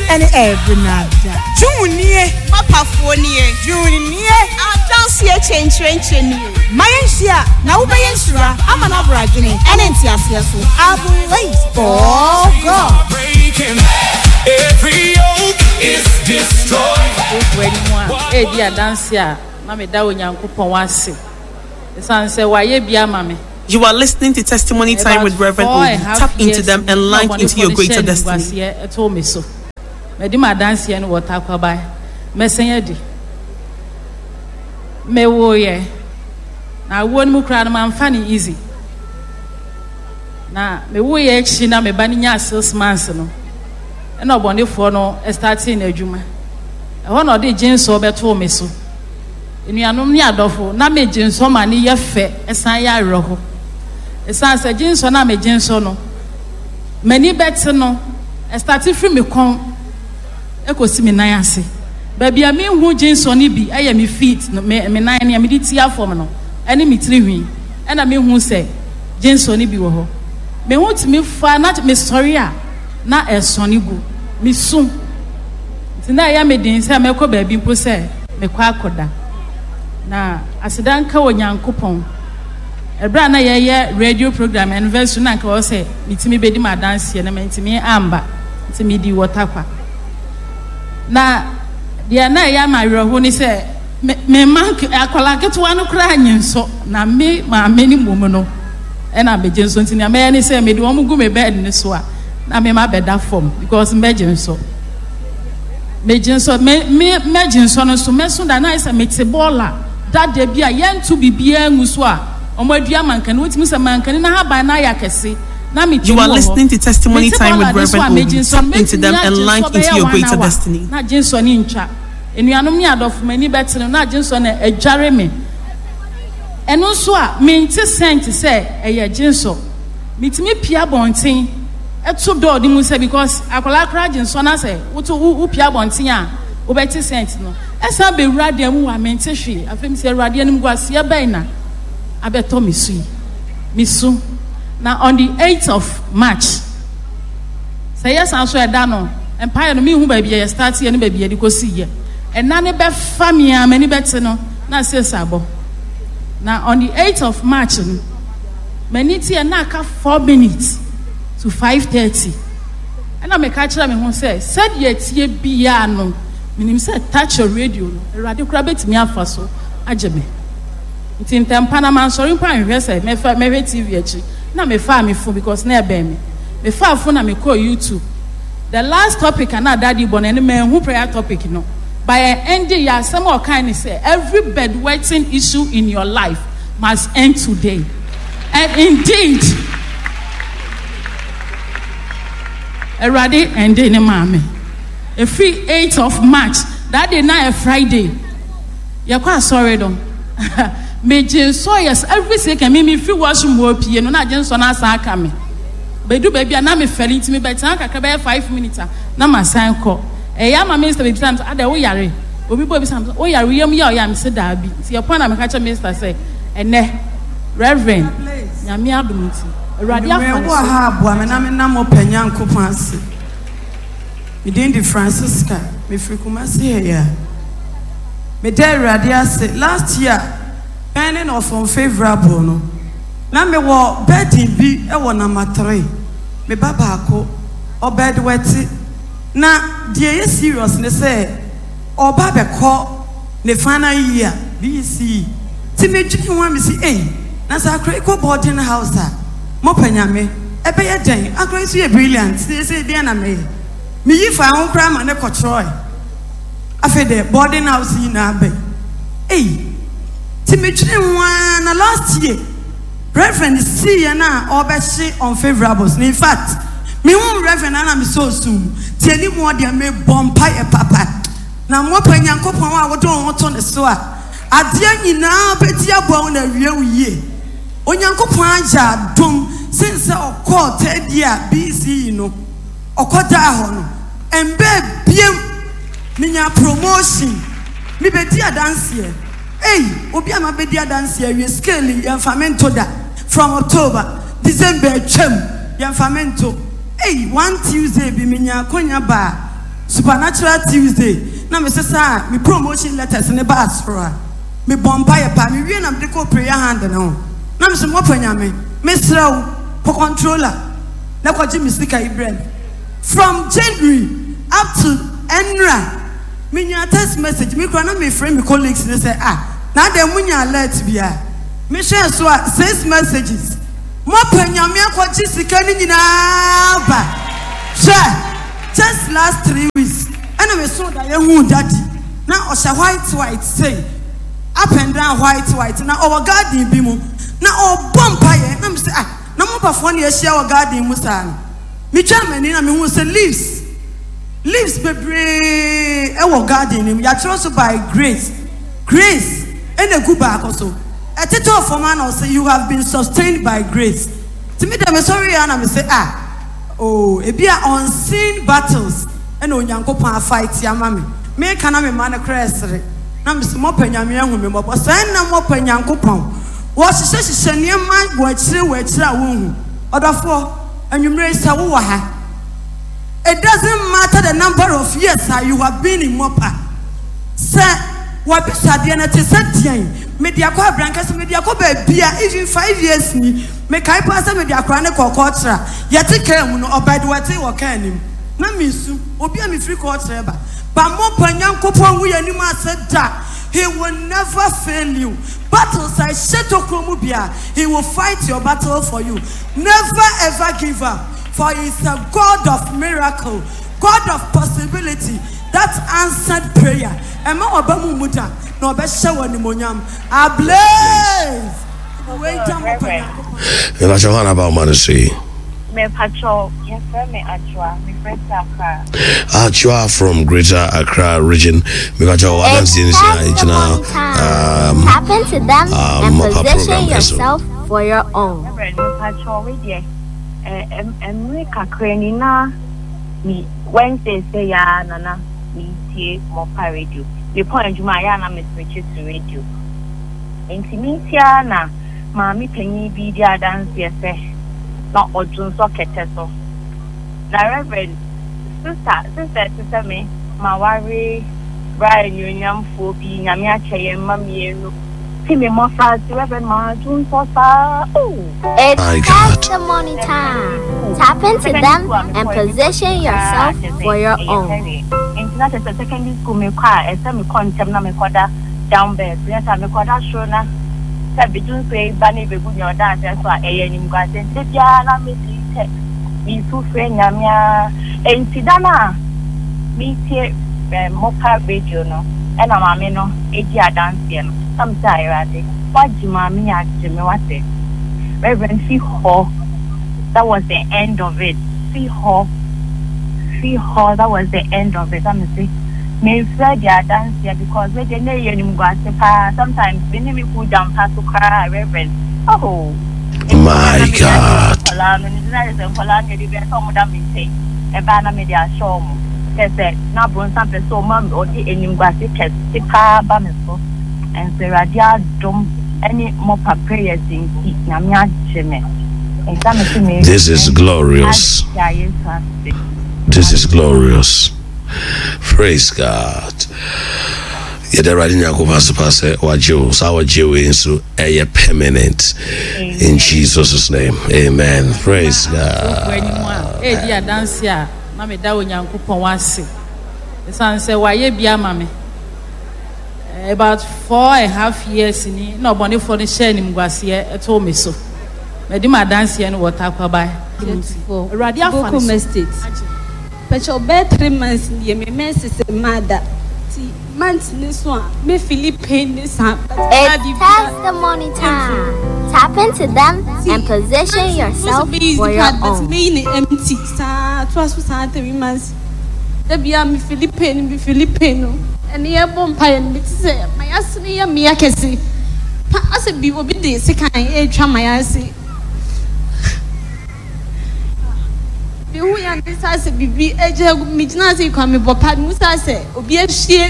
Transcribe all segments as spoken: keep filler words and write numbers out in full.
and every night. Junior, Papa Fournier, Junior, I don't see a change, change, Mayansia, now Mayansura, I'm an abragini, and enthusiasm. I believe, oh God. Every yoke is destroyed. Hey, dear Dancia, Mammy Down Yankupon was the son said, why ye be a mammy? You are listening to Testimony Time with Reverend Obi. Tap into them and launch into your greater destiny. At home, me so. Medima dance and what up by Messayadi. Me wo ye. Now, one more crowd, man, funny easy. Now, me wo ye, she na me baniya sales mansono. And no bonny for no, starting a juma. I want all the jeans over to me so. In your nominee adolfo, na me jeans so many ye fair, a sign ya roho. A sign said jeans on a me jeans no. Many better no, I started from me con. Eko si me nan ase baby a me hu jinso ni bi aye me feet no me me nan ne me di tia form no ene me tiri hwi ena me hu se jinso ni bi wo ho me hu ti me fa na me story a na eso ni gu me sun ti na ya me din se me ko baby mpo se me kwa akoda na asidan ka onyankopon ebra na ye ye radio program anniversary na ka wo se me ti me bedi ma dance ye na me ti me amba ti me di water kwa na dia na ya ma werho ni se me mank akola keto anu kra anyinso na me ma me ni mum no e na be jenso ntini na me ni se me di wo gu me bed ni so a na me ma beda form because me jenso me jenso me me me jenso no so me so da na isa me te bola da da bia ye ntu bibia nguso a omadua manka no timi se manka ni na ha ban na ya kese. You are listening to Testimony Time with Reverend Obi. Tap into them and launch into your greater destiny. Na jinso ni ncha. Enuanom ni adof mani betre na jinso na adware me. Eno so a me nti sent say eye jinso. Mitimi pia bonten eto do di mu say because akola kra jinso na say woto wo pia bonten a wo beti sent no. Esa be wurade am wa me nti hwe. Afem say wurade anim guase ye ben na abeto misu. Misu. Now on the eighth of March, say yes, I'm sure I don't know. Empire no me who baby I start here, any baby I go see here. And none be family, many better no. Now say sabo. Now on the eighth of March, many tea na ka four minutes to five thirty. And I make catch me who say said yet ye be ya no. Minim say touch your radio. Radio crabet me afa so ajeme. It's tempana man sorry pa nhwe say me fa me T V achi. Na me fa me phone because na ebe me me fa phone na me call YouTube. The last topic na daddy born any man who prayer topic no by ending ya some more kind say every bedwetting issue in your life must end today. And indeed already ending in mama a free eighth of March that day na a Friday ya kwa sorry don me jinso yes every second me me free washroom wo pie no na jinso na asa aka me bedu baby na me feli ntimi betan kakra be five minutes na ma san ko e ya ma minister be time ada wo yare obi bo be sam wo yare yam ya o ya me se da bi ti e point na me ka che minister say ene reverend nyame adom nti awurade afa wo ha aboa me na me na mo panyankopon ase me den di Francisca me free Kumasi here me dey awurade ase last year pending of unfavorable no na me wo bedding bi e wo number three me baba ko o bed weti na die ye serious ne say oba be ko ne final year B C ti me twi wan me si eh na sa kra ko boarding house a mo panyame e be ye den akra so ye brilliant say say dey na me me yi fa ho kra ma ne ko troy afede boarding house yi na be eh Timothy na last year, Reverend see na obeshi unfavorables. In fact, me won Reverend na me so soon. Tieni mo dia me bompa e papa. Na mo panyankopon a wo don wo to ne so a. Ade nyina beti abo na wie wie. Onyankopon aja dom since o call third year B C no. Okoda ho no. Embe biem minya promotion. Mi beti dance here. Hey, obi ama bedi dance here we scale yamfamento da from October, December chem yamfamento. Hey, one Tuesday bi minya konya ba Supernatural Tuesday. Na me say sa me promotion letters ne ba asro. Me bomba ye pa me wie na me ko prayer hand no. Na me se mo panya me. Me sraw po controller. Na ko ji me sika Ibrahim. From January up to Enra. Me nya text message me kra na me friend me colleagues ne say ah na dem munya alert bia. Me share so six messages. Mo panya me akwaji sika ni nyina ba. Share just last three weeks. And I saw that young daddy. Now osha white white say up and down white white. Now our garden bimu. Now our bumpire. Now me say ah. Now mo perform ye share our garden musa. Me chairman ni na me hu say leaves. Leaves bebre e our garden ni. Ya trust by grace. Grace. And a good back also. A title for man will say you have been sustained by grace. To me, I'm sorry, and I say, ah, oh, it be unseen battles, and on Yankopa fight, Yamami. Me can I be man a crest? Nam is more penyam women, but send no more penyankopon. What she says, she send your mind, what she wets a wound, or therefore, and you raise a waha. It doesn't matter the number of years you have been in Mopa. Sir, what is at the end of the media kwa brankas media ko ba bia even five years ni me kai pass media kwa ne kokotra yete kan no obed wete wo kan nim na misu obi a me free kotra ba ba mo panyankopon wu yanim aseda he will never fail you battles I set okromu bia he will fight your battle for you never ever give up for he is a God of miracle God of possibility that answered prayer ema obamu muda no be show ni monyam ablaze wait am me ba Johanna about man say me patrol yes me Achua me friend Accra Achua from Greater Accra region me ba jo adam sin now um happen to them um, and position yourself for your own me patrol we dey eh em we kakra ni na me Wednesday say ya nana me tie mo pa radio the point Juma ya na me switch to radio. Intimitia na mami penyi bi dia dance yese na odun so kete so. Na Reverend sister sister sister me ma wari Brian Union fo bi nyame akyeye mamienu. Ti me mo fa Reverend ma dun so sa. It's testimony time. Tap into them and position yourself for your own. Not as a secondary school me kwa esa me kontem na me koda down bed yes me koda show na say bidun say bani be gu nyo dance so eye nim gwa se bia na me ti mi su fe nyamia entida na mi tie moka radio no e na mama no e di dance no some say rade waji mama ya jeme wate Reverend see ho that was the end of it see ho see how that was the end of it. I'm saying, me afraid they dance here because we didn't hear him go to sometimes when we put down pass to cry, Reverend. Oh, my God! Media show me. Said, "Now, bring something so mum or the any guasi test, the car bamiso, and say, Radia don't any more prayers in Namia Jimmy." This is glorious. This is glorious. Praise God. Yeah, the writing Yakovas pass wajo, sawa jewe so a permanent in Jesus' name. Amen. Praise God. Eh, dear dance ya, mame da onyankopon wase. The son say why ye bia mame. About four and a half years ni no boni for the share nim gwase e to me so. Me di ma dance ya no water kwa bai. Radio Bokum Estate. Pecho be three months ye me menses mother. Ti months this one me Philippine this It's testimony time. Tap into them and position yourself for your own. Me empty. Sa twas for three months. The be am Philippine be Filipino. And here bompire and me say my asni me akesi. Pa ase bi obi dey second e twa my ase. Who and this has a baby, a jug, midnight, come with Papa Musa say, or be a shit.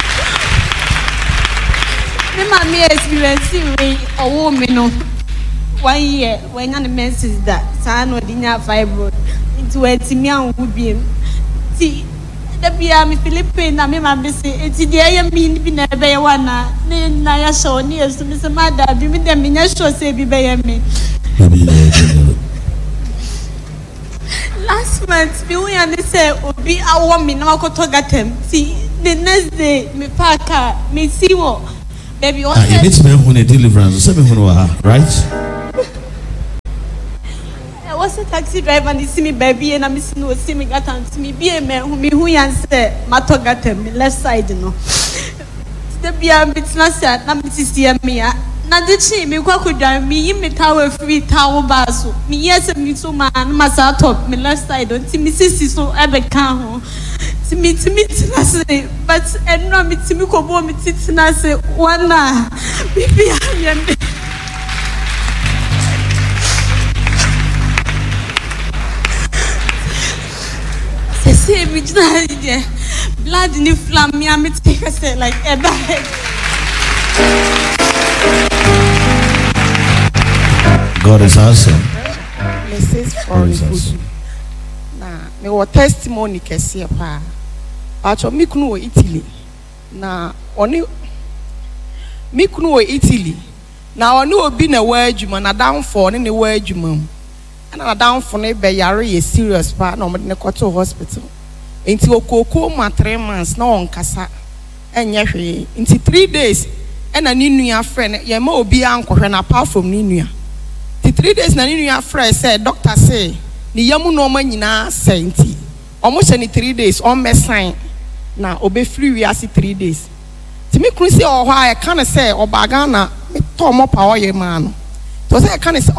The mammy experiencing a woman. one year when the menses that son or dinner fibroid into a Timian would be see the Bia me Philippine and me my busy it's the I mean be never one Naya show near to Mister Mada be me them in a show say be by me last month me we and say Obi a woman now go to get him see the next day me parker me see what baby what you need to be on a deliverance so me right. I was a taxi driver and he see me baby and I'm missing no see me got on to me be a man who me who and say mato got him left side no the be a bit not sad na me see me na de chi me kwa kudwan me yi me tower free tower baso me yes me so man masa top me left side don't see me sisi so e be kan ho ti me ti me na say but and no me ti me ko bo me ti na say one na bibi am say me blood in the flam me am take say like a bag. God is awesome. Missus Forrest. Na me wo testimony kese pa. Acho me kunu wo Italy. Na oni me kunu wo Italy. Na oni obi na wa adwuma na down for ne ne wa adwuma. Na down for ne be yare ye serious pa na omde ne koto hospital. Enti okoko ma three months na on kasa enye hwe. Enti three days e na ni nua friend ye ma obi ankohwe na apart from ni nua. Ti three days na ni nua friend say doctor say ni yamu no ma nyina senti. Omo hye ni three days on mesan na obe free we asi three days. Ti me kunu say o hwa e kan say obaga na me to mo pa o ye ma no. To say e kan say